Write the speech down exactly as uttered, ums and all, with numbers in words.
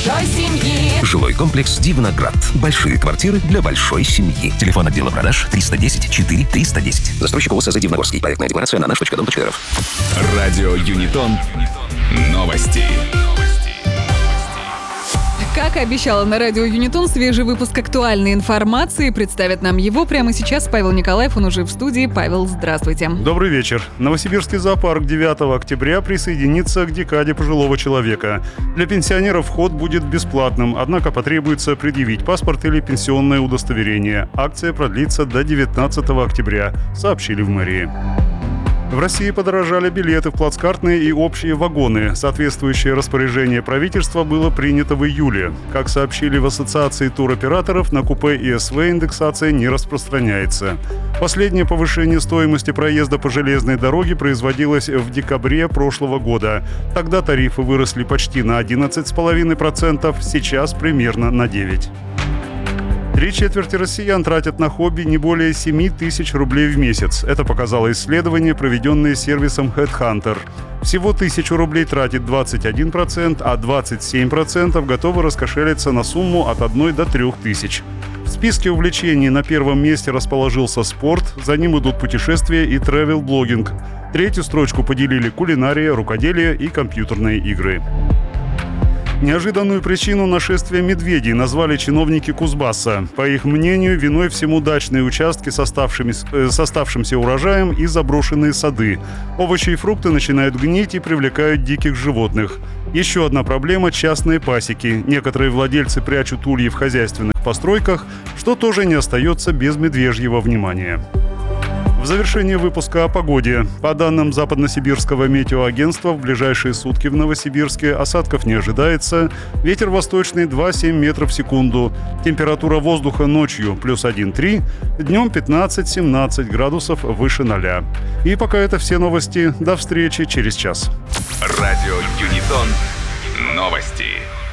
большой семьи. Жилой комплекс «Дивноград». Большие квартиры для большой семьи. Телефон отдела продаж триста десять четыре триста десять. Застройщик ОСЗ «Дивногорский». Проектная декларация на наш точка дом точка эр эф. Радио Юнитон. Новости. Как и обещала на радио Юнитон, свежий выпуск актуальной информации. Представит нам его прямо сейчас Павел Николаев. Он уже в студии. Павел, здравствуйте. Добрый вечер. Новосибирский зоопарк девятого октября присоединится к декаде пожилого человека. Для пенсионеров вход будет бесплатным, однако потребуется предъявить паспорт или пенсионное удостоверение. Акция продлится до девятнадцатого октября, сообщили в мэрии. В России подорожали билеты в плацкартные и общие вагоны. Соответствующее распоряжение правительства было принято в июле. Как сообщили в Ассоциации туроператоров, на купе и СВ индексация не распространяется. Последнее повышение стоимости проезда по железной дороге производилось в декабре прошлого года. Тогда тарифы выросли почти на одиннадцать целых пять десятых процента, сейчас примерно на девять процентов. Три четверти россиян тратят на хобби не более семь тысяч рублей в месяц. Это показало исследование, проведенное сервисом HeadHunter. Всего тысячу рублей тратит двадцать один процент, а двадцать семь процентов готовы раскошелиться на сумму от одной до трех тысяч. В списке увлечений на первом месте расположился спорт, за ним идут путешествия и тревел-блогинг. Третью строчку поделили кулинария, рукоделие и компьютерные игры. Неожиданную причину нашествия медведей назвали чиновники Кузбасса. По их мнению, виной всему дачные участки с, оставшимися, с оставшимся урожаем и заброшенные сады. Овощи и фрукты начинают гнить и привлекают диких животных. Еще одна проблема – частные пасеки. Некоторые владельцы прячут ульи в хозяйственных постройках, что тоже не остается без медвежьего внимания. В завершение выпуска о погоде. По данным Западносибирского метеоагентства, в ближайшие сутки в Новосибирске осадков не ожидается. Ветер восточный два целых семь метров в секунду. Температура воздуха ночью плюс один целых три, днем пятнадцать-семнадцать градусов выше ноля. И пока это все новости. До встречи через час. Радио Юнитон. Новости.